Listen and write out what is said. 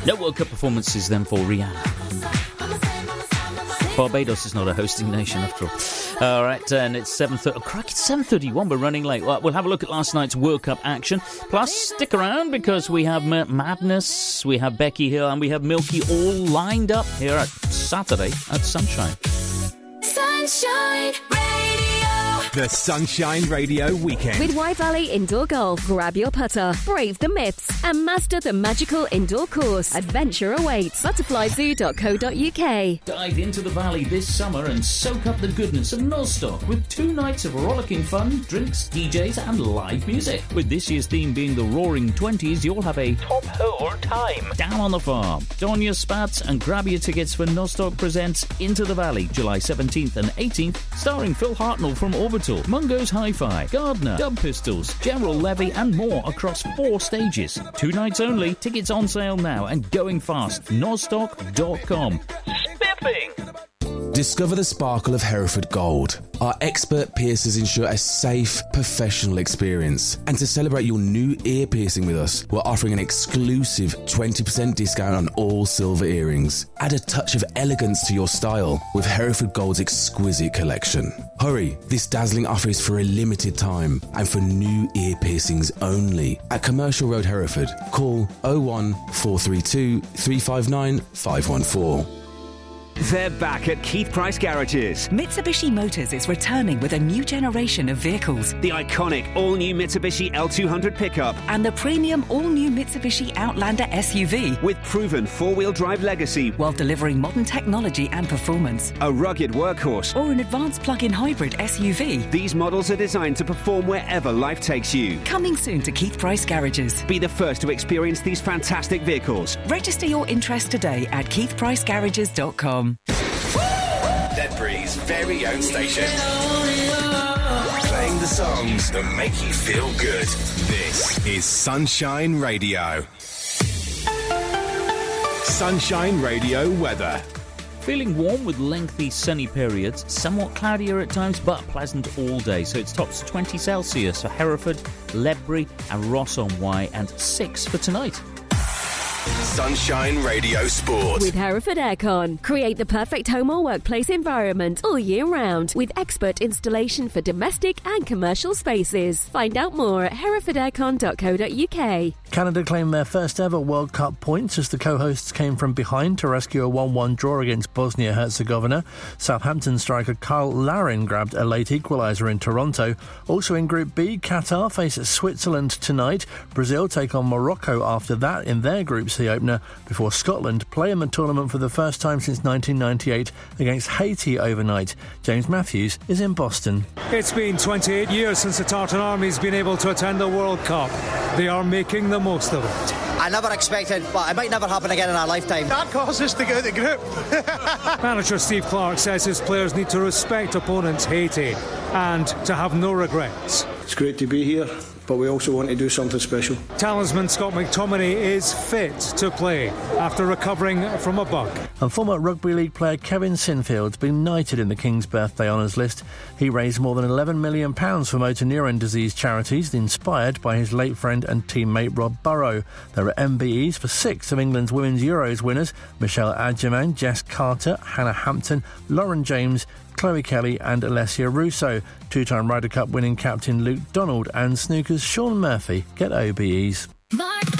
No World Cup performances then for Rihanna. Barbados is not a hosting nation after all. All right, and it's 7:30. Oh, crikey, it's 7:31. We're running late. Well, we'll have a look at last night's World Cup action. Plus, stick around because we have Madness, we have Becky Hill, and we have Milky all lined up here at Saturday at Sunshine. Sunshine Radio. The Sunshine Radio Weekend. With Y Valley Indoor Golf, grab your putter, brave the myths, and master the magical indoor course. Adventure awaits. Butterflyzoo.co.uk. Dive into the valley this summer and soak up the goodness of Nostock with 2 nights of rollicking fun, drinks, DJs, and live music. With this year's theme being the Roaring Twenties, you'll have a top hole time down on the farm. Don your spats and grab your tickets for Nostock Presents Into the Valley, July 17th and 18th, starring Phil Hartnell from Orbital, Mungo's Hi-Fi, Gardner, Dub Pistols, General Levy, and more across 4 stages. 2 nights only. Tickets on sale now and going fast. Nostock.com. Spiffing! Discover the sparkle of Hereford Gold. Our expert piercers ensure a safe, professional experience. And to celebrate your new ear piercing with us, we're offering an exclusive 20% discount on all silver earrings. Add a touch of elegance to your style with Hereford Gold's exquisite collection. Hurry, this dazzling offer is for a limited time and for new ear piercings only. At Commercial Road, Hereford, call 01432 359 514. They're back at Keith Price Garages. Mitsubishi Motors is returning with a new generation of vehicles. The iconic all-new Mitsubishi L200 pickup. And the premium all-new Mitsubishi Outlander SUV. With proven 4-wheel drive legacy. While delivering modern technology and performance. A rugged workhorse. Or an advanced plug-in hybrid SUV. These models are designed to perform wherever life takes you. Coming soon to Keith Price Garages. Be the first to experience these fantastic vehicles. Register your interest today at keithpricegarages.com. Ledbury's very own station. Playing the songs that make you feel good. This is Sunshine Radio. Sunshine Radio weather. Feeling warm with lengthy sunny periods, somewhat cloudier at times, but pleasant all day. So it's tops 20 Celsius for Hereford, Ledbury and Ross on Wye, and 6 for tonight. Sunshine Radio Sport. With Hereford Aircon. Create the perfect home or workplace environment all year round with expert installation for domestic and commercial spaces. Find out more at herefordaircon.co.uk. Canada claimed their first ever World Cup points as the co-hosts came from behind to rescue a 1-1 draw against Bosnia-Herzegovina. Southampton striker Kyle Larin grabbed a late equaliser in Toronto. Also in Group B, Qatar face Switzerland tonight. Brazil take on Morocco after that in their Group C opener before Scotland play in the tournament for the first time since 1998 against Haiti overnight. James Matthews is in Boston. It's been 28 years since the Tartan Army's been able to attend the World Cup. They are making the most of it. I never expected, but it might never happen again in our lifetime. That caused us to go out of the group. Manager Steve Clarke says his players need to respect opponents Haiti and to have no regrets. It's great to be here, but we also want to do something special. Talisman Scott McTominay is fit to play after recovering from a bug. And former Rugby League player Kevin Sinfield's been knighted in the King's Birthday Honours list. He raised more than £11 million for motor neurone disease charities, inspired by his late friend and teammate Rob Burrow. There are MBEs for 6 of England's Women's Euros winners: Michelle Adjeman, Jess Carter, Hannah Hampton, Lauren James, Chloe Kelly and Alessia Russo. 2-time Ryder Cup winning captain Luke Donald and snooker's Sean Murphy get OBEs.